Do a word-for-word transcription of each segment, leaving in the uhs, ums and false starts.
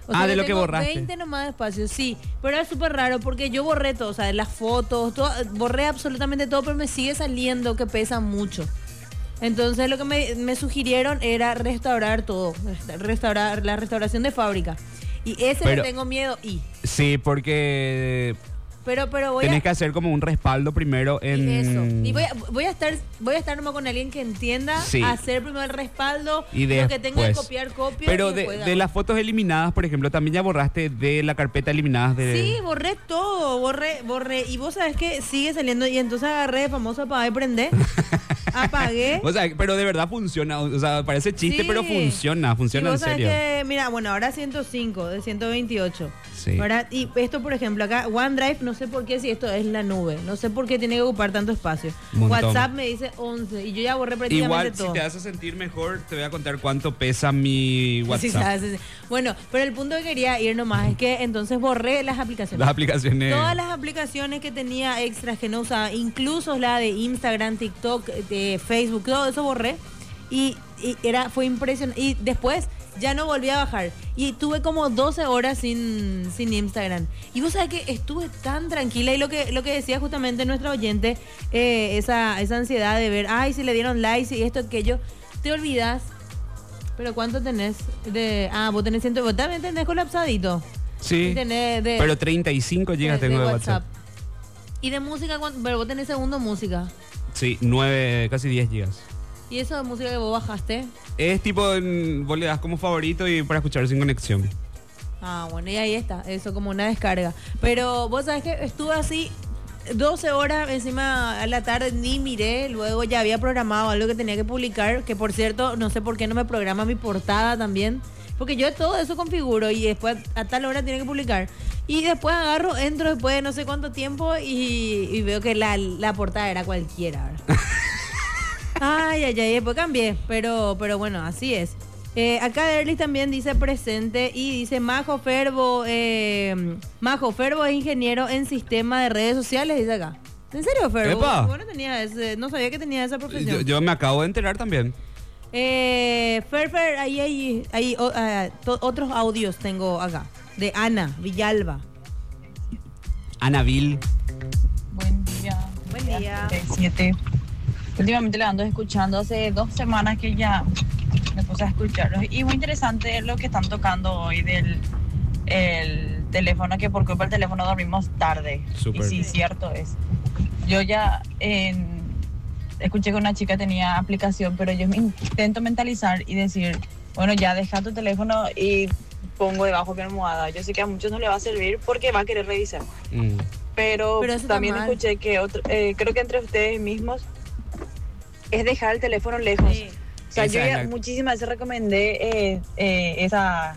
O Ah, sea, de lo que tengo borraste. veinte nomás de espacio, sí. Pero es súper raro porque yo borré todo, o sea, las fotos, todo, borré absolutamente todo, pero me sigue saliendo que pesa mucho. Entonces lo que me, me sugirieron era restaurar todo, restaurar la restauración de fábrica. Y ese Pero- le tengo miedo y... Sí, porque Pero, pero voy tenés a... que hacer como un respaldo primero en... Y eso. Y voy a, voy a estar voy a estar nomás con alguien que entienda, Sí. hacer primero el respaldo, Y lo que tenga que después. copiar, copio. Pero y de, después de hago. las fotos eliminadas, por ejemplo, también ya borraste de la carpeta eliminadas de... Sí, borré todo, borré, borré. Y vos sabés que sigue saliendo. Y entonces agarré el famoso apagar y prender. Apagué. O sea, pero de verdad funciona. O sea, parece chiste, Sí. pero funciona, Y funciona en vos sabés serio. que, mira, bueno, ahora ciento cinco de ciento veintiocho. Sí. ¿Verdad? Y esto, por ejemplo, acá, OneDrive, no sé por qué si esto es la nube. No sé por qué tiene que ocupar tanto espacio. Un montón. WhatsApp me dice once. Y yo ya borré prácticamente Igual, todo. si te hace sentir mejor, te voy a contar cuánto pesa mi WhatsApp. Sí, sabes, sí, sí. Bueno, pero el punto que quería ir nomás es que entonces borré las aplicaciones. Las aplicaciones. Todas las aplicaciones que tenía extras que no usaba, incluso la de Instagram, TikTok, de Facebook, todo eso borré. Y, y era, fue impresionante. Y después ya no volví a bajar. Y tuve como doce horas sin, sin Instagram. Y vos sabés que estuve tan tranquila. Y lo que, lo que decía justamente nuestra oyente, eh, esa, esa ansiedad de ver, ay, si le dieron likes y esto, aquello, te olvidas. Pero ¿cuánto tenés? De, ah, vos tenés ciento, vos también tenés colapsadito. Sí. Tenés de, Pero treinta y cinco gigas de- tengo de de WhatsApp. Y de música, ¿cuánto? Pero vos tenés segundo música. Sí, nueve, casi diez gigas. ¿Y eso de música que vos bajaste? Es tipo, en- vos le das como favorito y para escuchar sin conexión. Ah, bueno, y ahí está, eso como una descarga. Pero vos sabés que estuve así doce horas encima a la tarde, ni miré, luego ya había programado algo que tenía que publicar, que por cierto, no sé por qué no me programa mi portada también, porque yo todo eso configuro y después a tal hora tiene que publicar. Y después agarro, entro después de no sé cuánto tiempo y, y veo que la, la portada era cualquiera. ¿verdad? Ay, ay, ay, después cambié, pero, pero bueno, así es. Eh, acá Erlis también dice presente y dice Majo Ferbo, eh, Majo Ferbo es ingeniero en sistema de redes sociales, dice acá. ¿En serio, Ferbo? ¡Epa! Bueno, tenía ese, no sabía que tenía esa profesión. Yo, yo me acabo de enterar también. Eh, Fer, Fer, ahí hay, hay o- ah, to- otros audios tengo acá, de Ana Villalba. Anavil. Buen día. Buen día. siete. Últimamente la ando escuchando hace dos semanas que ya me puse a escucharlos. Y muy interesante lo que están tocando hoy del el teléfono, que por culpa del teléfono dormimos tarde. Súper. Y sí, cierto es. Yo ya en- escuché que una chica tenía aplicación, pero yo me intento mentalizar y decir, bueno, ya deja tu teléfono y pongo debajo mi almohada. Yo sé que a muchos no le va a servir porque va a querer revisar. Mm. Pero, Pero eso está también mal. escuché que otro, eh, creo que entre ustedes mismos es dejar el teléfono lejos. Sí. O sea, Esa yo es ya la- muchísimas veces recomendé eh, eh, esa,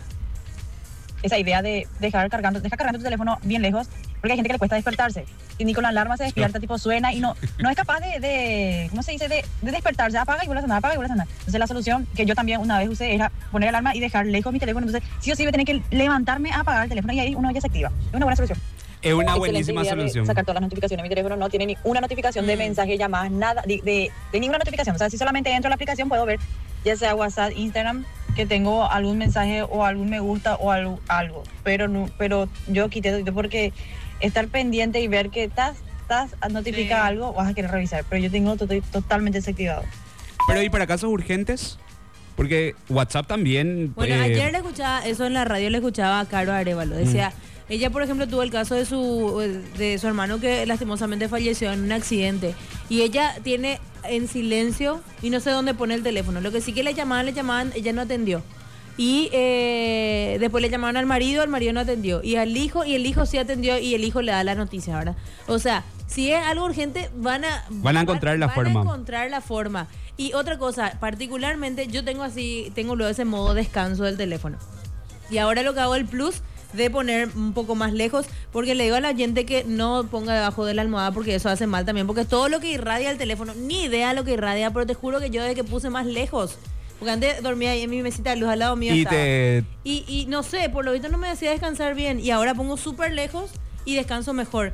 esa idea de dejar cargando, dejar cargando tu teléfono bien lejos, porque hay gente que le cuesta despertarse. Y ni con la alarma se despierta, tipo suena y no, no es capaz de, de ¿cómo se dice? De, de despertarse, apaga y vuelve a sonar, apaga y vuelve a sonar. Entonces la solución que yo también una vez usé era poner alarma y dejar lejos mi teléfono. Entonces sí o sí voy a tener que levantarme a apagar el teléfono y ahí uno ya se activa. Es una buena solución. Es una Excelente buenísima idea de solución. sacar todas las notificaciones. Mi teléfono no tiene ni una notificación de Mm. mensaje, llamadas, nada, de, de, de ninguna notificación. O sea, si solamente entro a la aplicación puedo ver, ya sea WhatsApp, Instagram, que tengo algún mensaje o algún me gusta o algo. algo. Pero no, pero yo quité todo porque estar pendiente y ver que estás, estás notifica Sí. algo, vas a querer revisar. Pero yo tengo to- totalmente desactivado. Pero ¿y para casos urgentes? Porque WhatsApp también... Bueno, eh, ayer le escuchaba, eso en la radio le escuchaba a Caro Arevalo. Decía, Mm. ella por ejemplo tuvo el caso de su, de su hermano que lastimosamente falleció en un accidente. Y ella tiene en silencio y no sé dónde pone el teléfono. Lo que sí que le llamaban, le llamaban, ella no atendió. Y eh, después le llamaban al marido, el marido no atendió. Y al hijo, y el hijo sí atendió y el hijo le da la noticia, ¿verdad? O sea, si es algo urgente, van a... Van a encontrar la van forma. a encontrar la forma. Y otra cosa, particularmente, yo tengo así, tengo luego ese modo descanso del teléfono. Y ahora lo que hago el plus de poner un poco más lejos, porque le digo a la gente que no ponga debajo de la almohada porque eso hace mal también, porque todo lo que irradia el teléfono, ni idea lo que irradia, pero te juro que yo desde que puse más lejos, porque antes dormía ahí en mi mesita de luz al lado mío Y estaba. te... Y, y no sé, por lo visto no me hacía descansar bien y ahora pongo súper lejos y descanso mejor.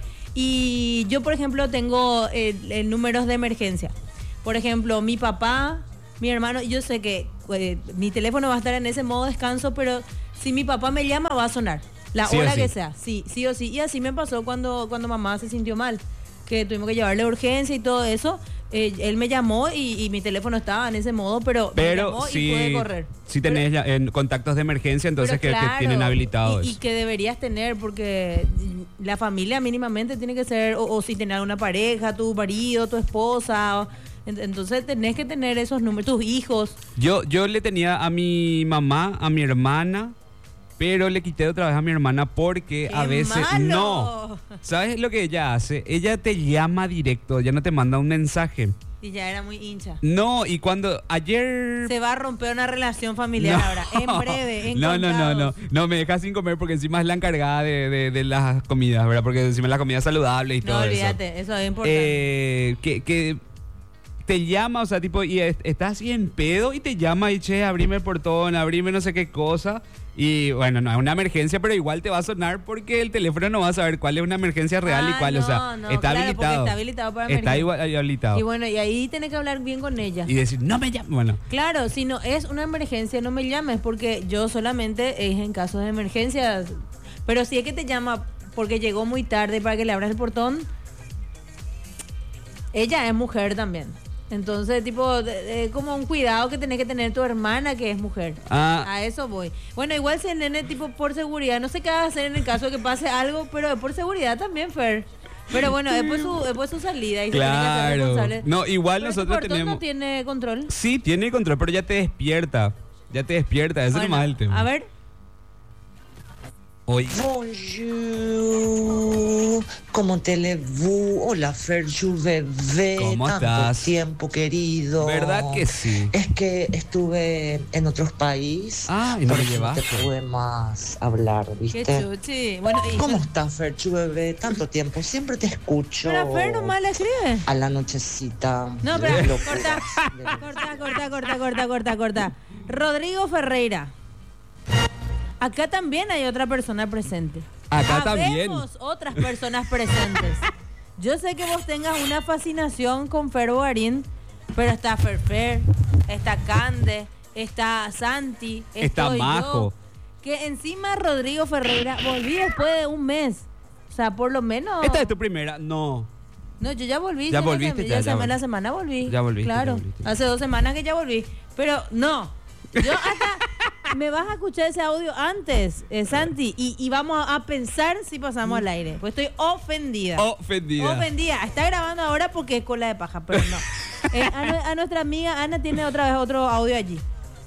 Y yo, por ejemplo, tengo eh, eh, números de emergencia. Por ejemplo, mi papá, mi hermano, yo sé que eh, mi teléfono va a estar en ese modo descanso, pero si mi papá me llama va a sonar. La Sí o hora sí. que sea, sí, sí o sí. Y así me pasó cuando, cuando mamá se sintió mal, que tuvimos que llevarle a urgencia y todo eso. Eh, él me llamó y, y mi teléfono estaba en ese modo, pero, me Pero llamó y si, pude correr. si tenés ya en contactos de emergencia, entonces Pero que, que claro, tienen habilitados. y, y que deberías tener, porque la familia mínimamente tiene que ser, o, o si tenés alguna pareja, tu marido, tu esposa, o- en- entonces tenés que tener esos números, tus hijos. Yo, yo le tenía a mi mamá, a mi hermana, pero le quité otra vez a mi hermana porque ¡Qué a veces malo! no. ¿Sabes lo que ella hace? Ella te llama directo, ya no te manda un mensaje. Y ya era muy hincha. No, y cuando ayer... Se va a romper una relación familiar No. ahora, en breve, en No, no, no, no. contados. No, me deja sin comer porque encima es la encargada de, de- de las comidas, ¿verdad? Porque encima es la comida saludable y No, todo eso. olvídate, eso es importante. Eh, que, que te llama, o sea, tipo, y est- estás así en pedo y te llama y che, abrime el portón, abrime no sé qué cosa. Y bueno, no es una emergencia, pero igual te va a sonar porque el teléfono no va a saber cuál es una emergencia real y Ah, cuál, no, o sea, no, está claro, porque habilitado. está habilitado para Está emergencia. igual habilitado. Y bueno, y ahí tenés que hablar bien con ella. Y decir, no me llames. Bueno, Claro, si no es una emergencia, no me llames, porque yo solamente es en casos de emergencias. Pero si es que te llama porque llegó muy tarde para que le abras el portón, ella es mujer también. Entonces, tipo, de- de- como un cuidado que tenés que tener tu hermana que es mujer. Ah. A eso voy. Bueno, igual si el nene, tipo, por seguridad, no sé qué va a hacer en el caso de que pase algo, pero es por seguridad también, Fer. Pero bueno, después su, después su salida y se tiene que hacer claro. responsable. No, igual Pero tu nosotros portón tenemos... no tiene control. Sí, tiene control, pero ya te despierta. Ya te despierta, eso Bueno, es más el tema. a ver. Hoy. Bonjour, ¿cómo te le vous? Hola, Ferchu bebé. ¿Cómo Tanto estás? tiempo, querido. ¿Verdad que sí? Es que estuve en otros países. Ah, y no por me eso llevaste. te pude más hablar, Qué ¿viste? chuchi. Bueno, y ¿Cómo estás, Ferchu bebé? Tanto tiempo, siempre te escucho. pero a Fer nomás le escribe. A la nochecita. No, pero Locuras. corta, corta, corta, corta, corta, corta, corta. Rodrigo Ferreira. Acá también hay otra persona presente. Acá también. Habemos otras personas presentes. Yo sé que vos tengas una fascinación con Fer Bogarín, pero está Ferfer, está Cande, está Santi, Está estoy Majo. yo. Que encima Rodrigo Ferreira volví después de un mes. O sea, por lo menos... Esta es tu primera. No. No, yo ya volví. Ya sí, la volviste, sem- ya, ya sema- volví. La semana volví. Ya volviste, Claro, ya volviste. hace dos semanas que ya volví. Pero no, yo hasta me vas a escuchar ese audio antes, eh, Santi, y, y vamos a pensar si pasamos al aire. Pues estoy ofendida. Ofendida. Ofendida. Está grabando ahora porque es cola de paja, pero no. Eh, a, nue- a nuestra amiga Ana tiene otra vez otro audio allí.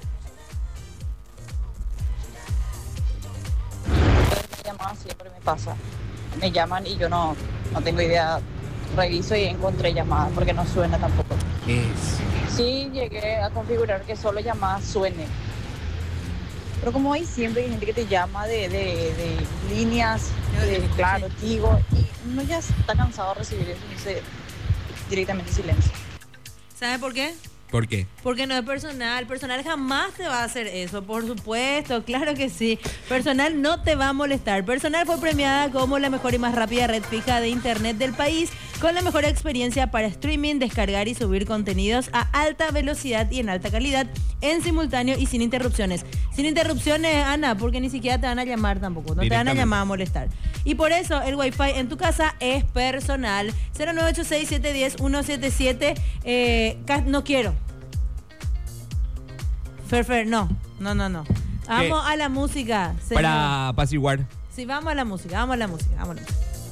Llamadas siempre me pasa. Me llaman y yo no, no tengo idea. Reviso y encontré llamadas porque no suena tampoco. Es. Sí, llegué a configurar que solo llamadas suene. Pero como hay siempre hay gente que te llama de, de, de líneas, de claro, Tigo, y uno ya está cansado de recibir eso y dice directamente silencio. ¿Sabe por qué? ¿Por qué? Porque no es personal. Personal jamás te va a hacer eso, por supuesto, claro que sí. Personal no te va a molestar. Personal fue premiada como la mejor y más rápida red fija de internet del país, con la mejor experiencia para streaming, descargar y subir contenidos a alta velocidad y en alta calidad, en simultáneo y sin interrupciones. Sin interrupciones, Ana, porque ni siquiera te van a llamar tampoco, no te van a Directamente. llamar a molestar. Y por eso el Wi-Fi en tu casa es personal. cero nueve ocho seis, siete uno cero, uno siete siete. Eh, ca- no quiero. Fer, Fer, no, no, no, no. Vamos a la música, señor. Para apaciguar. Sí, vamos a la música, vamos a la música, vamos a la música.